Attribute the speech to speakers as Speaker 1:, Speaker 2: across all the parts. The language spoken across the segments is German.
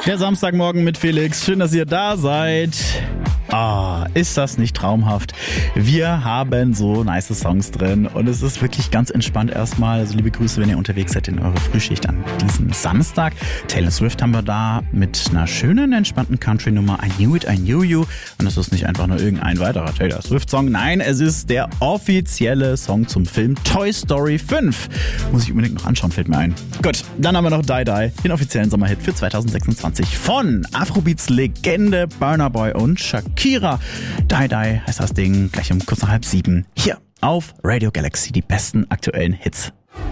Speaker 1: Der Samstagmorgen mit Felix. Schön, dass ihr da seid. Ist das nicht traumhaft? Wir haben so nice Songs drin und es ist wirklich ganz entspannt erstmal. Also liebe Grüße, wenn ihr unterwegs seid in eurer Frühschicht an diesem Samstag. Taylor Swift haben wir da mit einer schönen, entspannten Country-Nummer I Knew It, I Knew You. Und das ist nicht einfach nur irgendein weiterer Taylor Swift-Song. Nein, es ist der offizielle Song zum Film Toy Story 5. Muss ich unbedingt noch anschauen, fällt mir ein. Gut, dann haben wir noch Die Die, den offiziellen Sommerhit für 2026 von Afrobeats-Legende Burna Boy und Shakira. Die Die heißt das Ding, gleich um kurz nach 6:30 hier auf Radio Galaxy, die besten aktuellen Hits.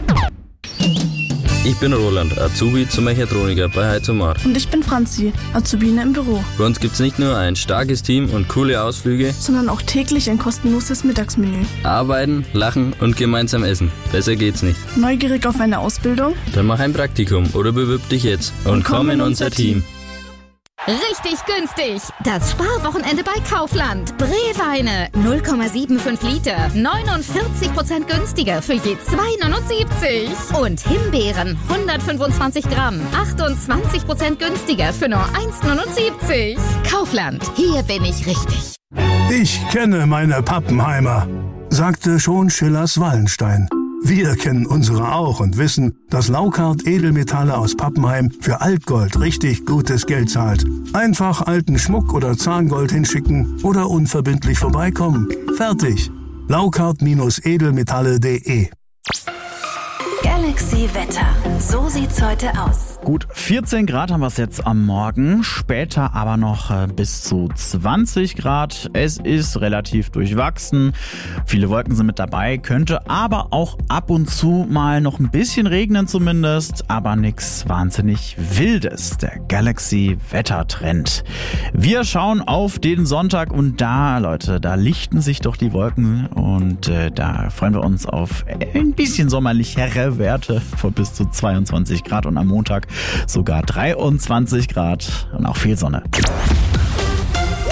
Speaker 2: Ich bin Roland, Azubi zum Mechatroniker bei Heizomar.
Speaker 3: Und ich bin Franzi, Azubine im Büro.
Speaker 2: Bei uns gibt's nicht nur ein starkes Team und coole Ausflüge,
Speaker 3: Sondern auch täglich ein kostenloses Mittagsmenü.
Speaker 2: arbeiten, lachen und gemeinsam essen. Besser geht's nicht.
Speaker 3: Neugierig auf eine Ausbildung?
Speaker 2: Dann mach ein Praktikum oder bewirb dich jetzt und komm in unser Team.
Speaker 4: Richtig günstig. Das Sparwochenende bei Kaufland. Brewweine 0,75 Liter. 49% günstiger für je 2,79. Und Himbeeren 125 Gramm. 28% günstiger für nur 1,79. Kaufland. Hier bin ich richtig.
Speaker 5: Ich kenne meine Pappenheimer, sagte schon Schillers Wallenstein. Wir kennen unsere auch und wissen, dass Laukart Edelmetalle aus Pappenheim für Altgold richtig gutes Geld zahlt. Einfach alten Schmuck oder Zahngold hinschicken oder unverbindlich vorbeikommen. Fertig. Laukart-edelmetalle.de.
Speaker 6: Galaxy Wetter. So sieht's heute aus.
Speaker 1: Gut, 14 Grad haben wir es jetzt am Morgen, später aber noch bis zu 20 Grad. Es ist relativ durchwachsen, viele Wolken sind mit dabei, könnte aber auch ab und zu mal noch ein bisschen regnen zumindest, aber nichts wahnsinnig Wildes, der Galaxy-Wettertrend. Wir schauen auf den Sonntag und da, Leute, da lichten sich doch die Wolken und da freuen wir uns auf ein bisschen sommerlichere Werte von bis zu 22 Grad und am Montag sogar 23 Grad und auch viel Sonne.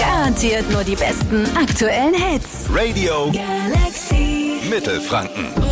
Speaker 6: Garantiert nur die besten aktuellen Hits.
Speaker 7: Radio
Speaker 6: Galaxy.
Speaker 7: Mittelfranken.